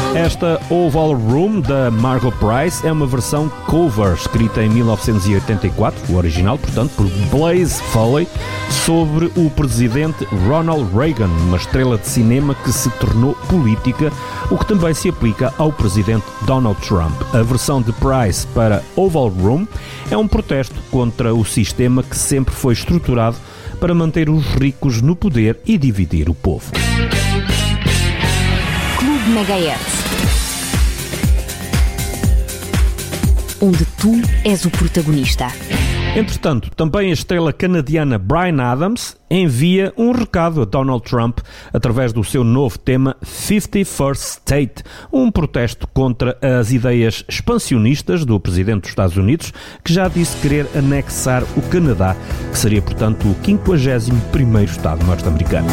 Esta Oval Room, da Margot Price, é uma versão cover, escrita em 1984, o original, portanto, por Blaze Foley, sobre o presidente Ronald Reagan, uma estrela de cinema que se tornou política, o que também se aplica ao presidente Donald Trump. A versão de Price para Oval Room é um protesto contra o sistema que sempre foi estruturado para manter os ricos no poder e dividir o povo. Clube Megahertz, onde tu és o protagonista. Entretanto, também a estrela canadiana Bryan Adams envia um recado a Donald Trump através do seu novo tema 51st State, um protesto contra as ideias expansionistas do presidente dos Estados Unidos, que já disse querer anexar o Canadá, que seria, portanto, o 51º Estado norte-americano.